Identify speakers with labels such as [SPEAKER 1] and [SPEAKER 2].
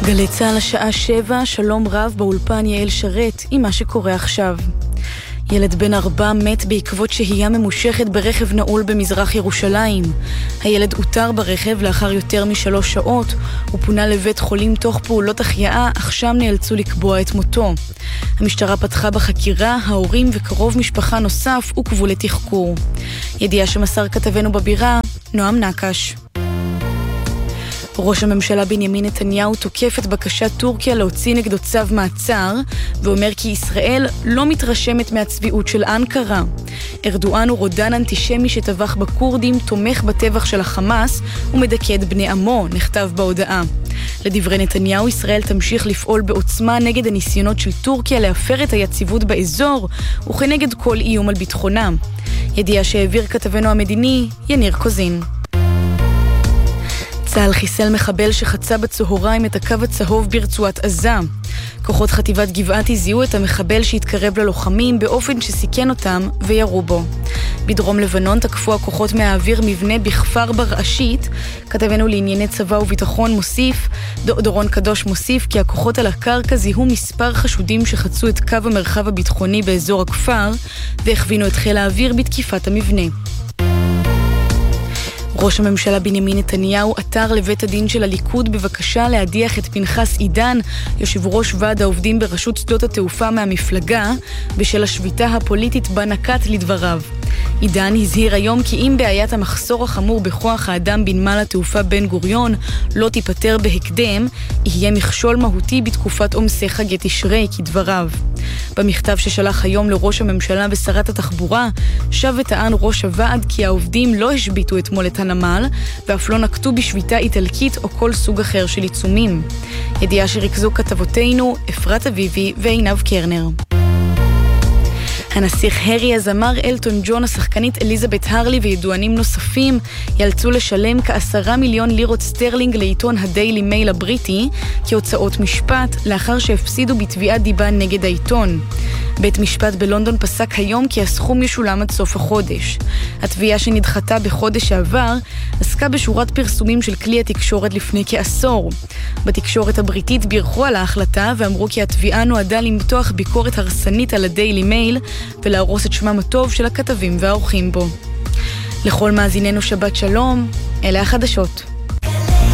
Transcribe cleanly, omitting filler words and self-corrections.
[SPEAKER 1] גלי צהל השעה 7, שלום רב באולפן יעל שרת עם מה שקורה עכשיו. ילד בן 4 מת בעקבות שהייה ממושכת ברכב נעול במזרח ירושלים. הילד אותר ברכב לאחר יותר מ3 שעות, הוא פונה לבית חולים תוך פעולות החייאה, אך שם נאלצו לקבוע את מותו. המשטרה פתחה בחקירה, ההורים וקרוב משפחה נוסף עוכבו לתחקור. ידיעה שמסר כתבנו בבירה, נועם נקש. ראש הממשלה בנימין נתניהו תוקף את בקשת טורקיה להוציא נגדו צו מעצר, ואומר כי ישראל לא מתרשמת מהצביעות של אנקרה. ארדואן הוא רודן אנטישמי שטבח בקורדים, תומך בטבח של החמאס ומדכא את בני עמו, נכתב בהודעה. לדברי נתניהו, ישראל תמשיך לפעול בעוצמה נגד הניסיונות של טורקיה להפר את היציבות באזור, וכנגד כל איום על ביטחונם. ידיעה שהעביר כתבנו המדיני, יניר קוזין. צה"ל חיסל מחבל שחצה בצהריים את הקו הצהוב ברצועת עזה. כוחות חטיבת גבעתי זיהו את המחבל שהתקרב ללוחמים באופן שסיכן אותם וירו בו. בדרום לבנון תקפו הכוחות מהאוויר מבנה בכפר ברעשית. כתבנו לענייני צבא וביטחון מוסיף, דורון קדוש מוסיף כי הכוחות על הקרקע זיהו מספר חשודים שחצו את קו המרחב הביטחוני באזור הכפר והכווינו את חיל האוויר בתקיפת המבנה. ראש הממשלה בנימין נתניהו עתר לבית הדין של הליכוד בבקשה להדיח את פנחס עידן, יושב ראש ועד העובדים ברשות שדות התעופה מהמפלגה, בשל השביתה הפוליטית בה נקט לדבריו. עידן הזהיר היום כי אם בעיית המחסור החמור בכוח האדם בנמל התעופה בן גוריון לא תיפטר בהקדם, יהיה מכשול מהותי בתקופת עומסי חגי תשרי, כדבריו. במכתב ששלח היום לראש הממשלה ושרת התחבורה, שב וטען ראש הוועד כי העובדים לא השביתו אתמול את הנמל, ואף לא נקטו בשביתה איטלקית או כל סוג אחר של עיצומים. ידיעה שריכזו כתבותינו, אפרת אביבי ועינב קרנר. הנסיך הרי, הזמר אלטון ג'ון, השחקנית אליזבת הרלי וידוענים נוספים יאלצו לשלם כ10 מיליון לירות סטרלינג לעיתון הדיילי מייל הבריטי כהוצאות משפט, לאחר שהפסידו בתביעת דיבה נגד העיתון. בית משפט בלונדון פסק היום כי הסכום ישולם עד סוף החודש. התביעה שנדחתה בחודש שעבר עסקה בשורת פרסומים של כלי התקשורת לפני כעשור. בתקשורת הבריטית בירכו על ההחלטה ואמרו כי התביעה נועדה למתוח ביקורת הרסנית על הדיילי מייל ולהרוס את שמם הטוב של הכתבים והעורכים בו. לכל מאזיננו שבת שלום, אלה החדשות.